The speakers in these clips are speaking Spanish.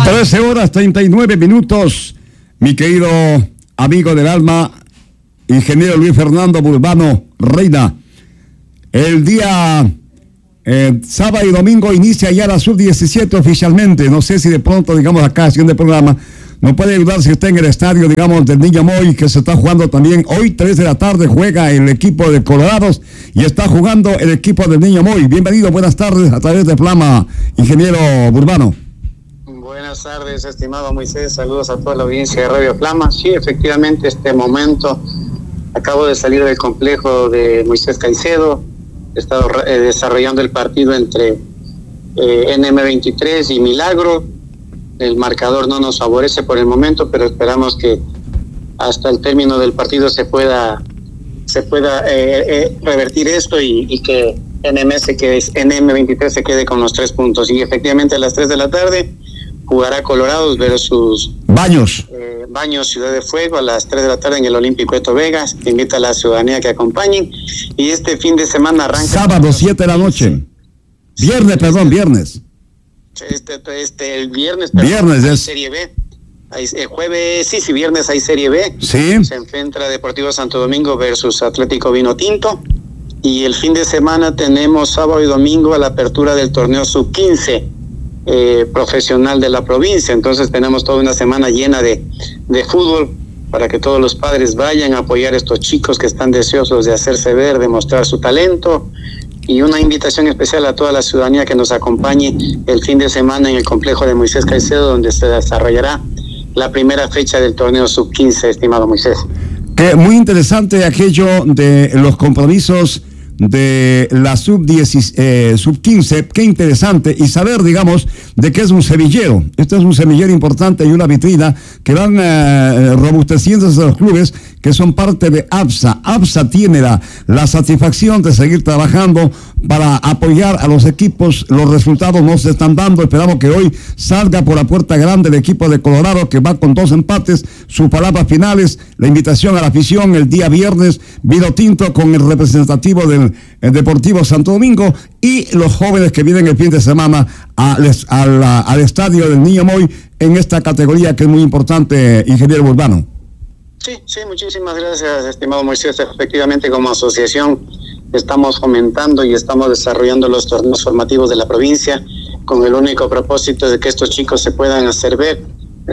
13 horas 39 minutos, mi querido amigo del alma, ingeniero Luis Fernando Burbano Reina. El día sábado y domingo inicia ya la sub-17 oficialmente. No sé si de pronto, digamos, acá haciendo el programa, nos puede ayudar si está en el estadio, digamos, del Niño Moy, que se está jugando también. Hoy, 3 de la tarde, juega el equipo de Colorados y está jugando el equipo del Niño Moy. Bienvenido, buenas tardes, a través de Flama, ingeniero Burbano. Buenas tardes, estimado Moisés. Saludos a toda la audiencia de Radio Flama. Sí, efectivamente, este momento acabo de salir del complejo de Moisés Caicedo. He estado desarrollando el partido entre NM23 y Milagro. El marcador no nos favorece por el momento, pero esperamos que hasta el término del partido se pueda revertir esto y que NM23 se quede con los 3 puntos. Y efectivamente a las 3 de la tarde jugará Colorados versus Baños Ciudad de Fuego a las 3 de la tarde en el Olímpico Eto Vegas. Que invita a la ciudadanía que acompañen. Y este fin de semana arranca sábado 7 de la noche. Viernes. El viernes es hay Serie B. Jueves, viernes hay Serie B. Sí. Se enfrenta Deportivo Santo Domingo versus Atlético Vino Tinto. Y el fin de semana tenemos sábado y domingo a la apertura del torneo sub-15 profesional de la provincia. Entonces tenemos toda una semana llena de fútbol para que todos los padres vayan a apoyar a estos chicos que están deseosos de hacerse ver, de mostrar su talento. Y una invitación especial a toda la ciudadanía que nos acompañe el fin de semana en el complejo de Moisés Caicedo, donde se desarrollará la primera fecha del torneo sub-15, estimado Moisés. Muy interesante aquello de los compromisos de la sub-15, qué interesante, y saber, digamos, de qué es un semillero. Esto es un semillero importante y una vitrina que van robusteciéndose los clubes que son parte de APSA. APSA tiene la satisfacción de seguir trabajando para apoyar a los equipos. Los resultados no se están dando. Esperamos que hoy salga por la puerta grande el equipo de Colorado, que va con 2 empates. Sus palabras finales, la invitación a la afición el día viernes, Vino Tinto con el representativo del Deportivo Santo Domingo, y los jóvenes que vienen el fin de semana al estadio del Niño Moy en esta categoría que es muy importante, ingeniero Burbano. Sí, muchísimas gracias, estimado Moisés. Efectivamente, como asociación estamos fomentando y estamos desarrollando los torneos formativos de la provincia con el único propósito de que estos chicos se puedan hacer ver.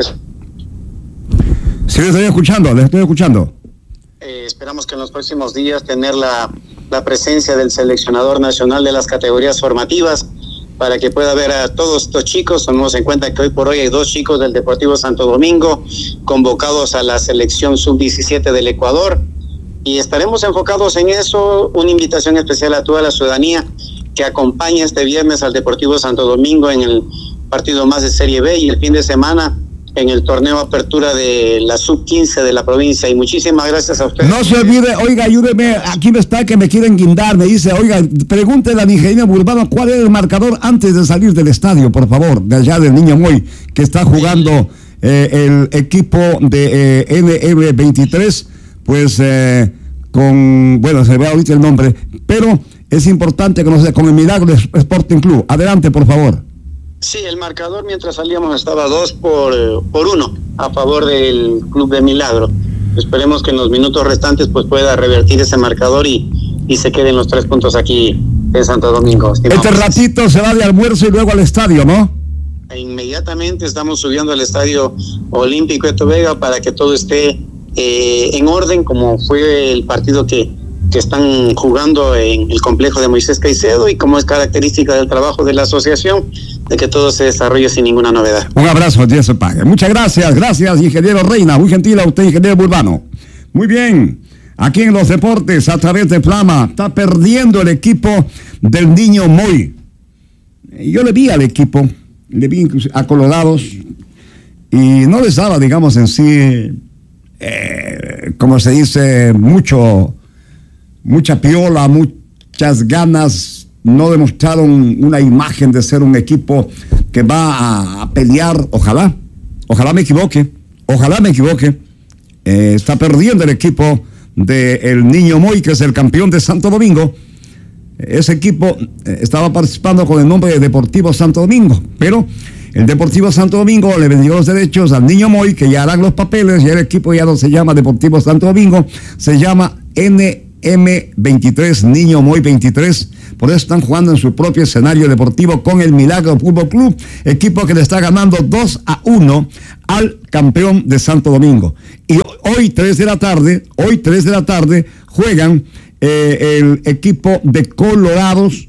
Sí, les estoy escuchando. Esperamos que en los próximos días tener la presencia del seleccionador nacional de las categorías formativas para que pueda ver a todos estos chicos. Tomemos en cuenta que hoy por hoy hay 2 chicos del Deportivo Santo Domingo convocados a la selección sub-17 del Ecuador, y estaremos enfocados en eso. Una invitación especial a toda la ciudadanía que acompañe este viernes al Deportivo Santo Domingo en el partido más de Serie B y el fin de semana en el torneo apertura de la sub-15 de la provincia. Y muchísimas gracias a ustedes. No se olvide, oiga, ayúdeme, aquí me está que me quieren guindar, me dice, oiga, pregúntele al ingeniero Burbano cuál es el marcador antes de salir del estadio, por favor, de allá del Niño Moy, que está jugando el equipo de NM23, pues se ve ahorita el nombre, pero es importante que nos con el Milagro Sporting Club. Adelante, por favor. Sí, el marcador mientras salíamos estaba 2-1 a favor del Club de Milagro. Esperemos que en los minutos restantes pues pueda revertir ese marcador y se queden los 3 puntos aquí en Santo Domingo. Este ratito se va de almuerzo y luego al estadio, ¿no? Inmediatamente estamos subiendo al estadio Olímpico Eto Vega para que todo esté en orden, como fue el partido que están jugando en el complejo de Moisés Caicedo, y como es característica del trabajo de la asociación, de que todo se desarrolle sin ninguna novedad. Un abrazo, Dios se pague. Muchas gracias, ingeniero Reina, muy gentil a usted, ingeniero Burbano. Muy bien, aquí en los deportes, a través de Flama, está perdiendo el equipo del Niño Moy. Yo le vi al equipo, le vi incluso a Colorados, y no les daba, digamos, en sí, como se dice, mucha piola, muchas ganas. No demostraron una imagen de ser un equipo que va a pelear. Ojalá me equivoque. Está perdiendo el equipo del Niño Moy, que es el campeón de Santo Domingo. Ese equipo estaba participando con el nombre de Deportivo Santo Domingo, pero El Deportivo Santo Domingo le vendió los derechos al Niño Moy, que ya harán los papeles, y el equipo ya no se llama Deportivo Santo Domingo, se llama NM23, Niño Moy 23. Por eso están jugando en su propio escenario deportivo con el Milagro Fútbol Club, equipo que le está ganando 2-1 al campeón de Santo Domingo. Y hoy 3 de la tarde juegan el equipo de Colorados,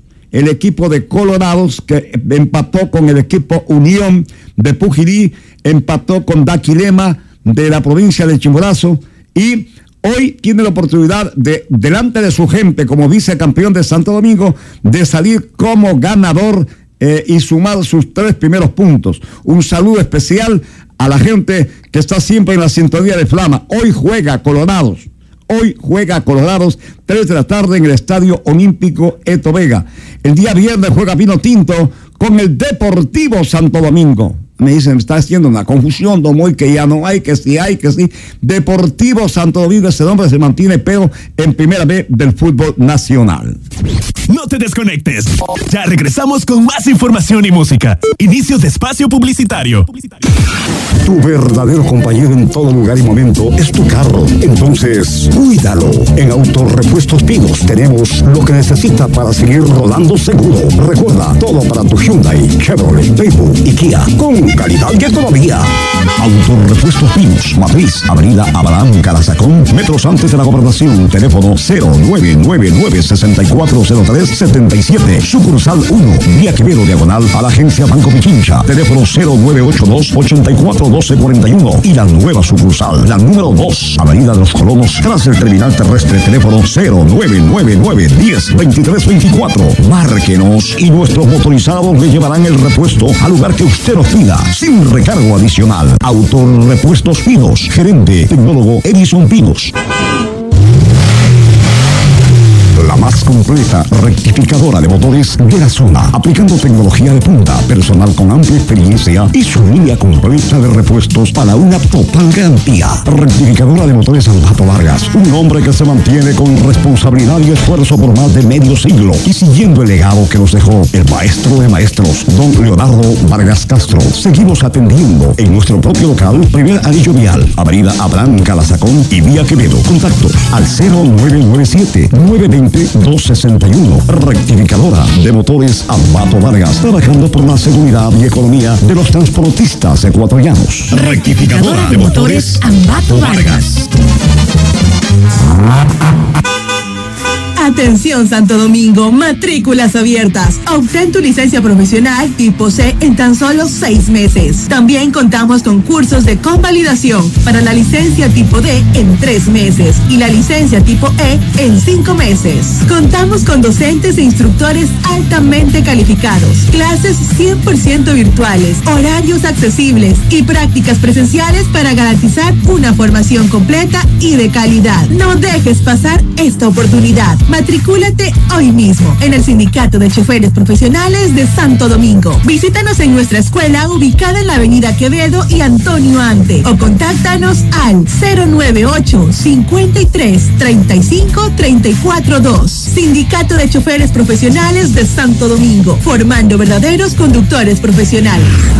que empató con el equipo Unión de Pujirí, empató con Daquilema de la provincia de Chimborazo, y hoy tiene la oportunidad de, delante de su gente, como vicecampeón de Santo Domingo, de salir como ganador y sumar sus 3 primeros puntos. Un saludo especial a la gente que está siempre en la sintonía de Flama. Hoy juega Colorados, 3 de la tarde en el Estadio Olímpico Eto Vega. El día viernes juega Vino Tinto con el Deportivo Santo Domingo. Me dicen, está haciendo una confusión, don Moy, que ya no hay, que sí hay, que sí. Deportivo Santo Domingo, ese nombre se mantiene, pero en primera B del fútbol nacional. No te desconectes. Ya regresamos con más información y música. Inicio de espacio publicitario. Tu verdadero compañero en todo lugar y momento es tu carro. Entonces, cuídalo. En Autorepuestos Pinos tenemos lo que necesita para seguir rodando seguro. Recuerda, todo para tu Hyundai, Chevrolet, Peugeot y Kia. Con calidad y economía. Autorepuestos Pinos, Matriz, Avenida Abraham Calazacón, metros antes de la gobernación. Teléfono 0999-640377. Sucursal 1, Vía Quevedo, diagonal a la agencia Banco Pichincha. Teléfono 0982-841241. Y la nueva sucursal, la número 2, Avenida de los Colonos, tras el terminal terrestre. Teléfono 0999-102324. Márquenos y nuestros motorizados le llevarán el repuesto al lugar que usted nos pida, sin recargo adicional. Autorepuestos Pinos, gerente tecnólogo Edison Pinos. La más completa rectificadora de motores de la zona, aplicando tecnología de punta, personal con amplia experiencia y su línea completa de repuestos para una total garantía. Rectificadora de motores Alvato Vargas, un hombre que se mantiene con responsabilidad y esfuerzo por más de medio siglo y siguiendo el legado que nos dejó el maestro de maestros, don Leonardo Vargas Castro. Seguimos atendiendo en nuestro propio local, primer anillo vial, Avenida Abraham Calazacón y Vía Quevedo. Contactos al 0997-920-261. Rectificadora de motores Alvato Vargas, trabajando por la seguridad y economía de los transportistas ecuatorianos. Rectificadora de motores Alvato Vargas. Atención Santo Domingo, matrículas abiertas. Obtén tu licencia profesional tipo C en tan solo 6 meses. También contamos con cursos de convalidación para la licencia tipo D en 3 meses y la licencia tipo E en 5 meses. Contamos con docentes e instructores altamente calificados, clases 100% virtuales, horarios accesibles y prácticas presenciales para garantizar una formación completa y de calidad. No dejes pasar esta oportunidad. Matricúlate hoy mismo en el Sindicato de Choferes Profesionales de Santo Domingo. Visítanos en nuestra escuela ubicada en la Avenida Quevedo y Antonio Ante o contáctanos al 098-53-35-342. Sindicato de Choferes Profesionales de Santo Domingo, formando verdaderos conductores profesionales.